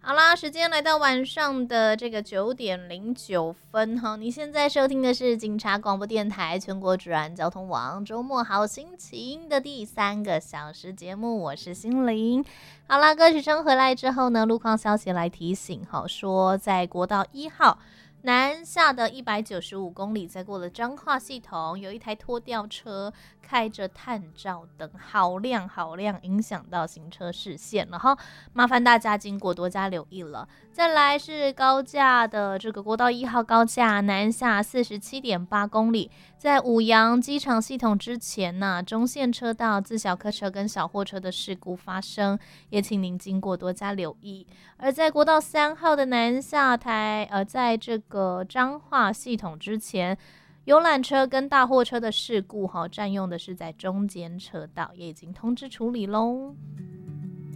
好啦，时间来到晚上的这个9:09哈，你现在收听的是警察广播电台全国主然交通网周末好心情的第3个小时节目，我是心灵。好啦，歌曲声回来之后呢，路况消息来提醒哈，说在国道1号南下的195公里，在过了彰化系统，有一台拖吊车开着探照灯，好亮好亮，影响到行车视线了哈，麻烦大家经过多加留意了。再来是高架的这个国道1号高架南下47.8公里，在五羊机场系统之前呢，中线车道自小客车跟小货车的事故发生，也请您经过多加留意。而在国道3号的南下在这个彰化系统之前，游览车跟大货车的事故占用的是在中间车道，也已经通知处理咯。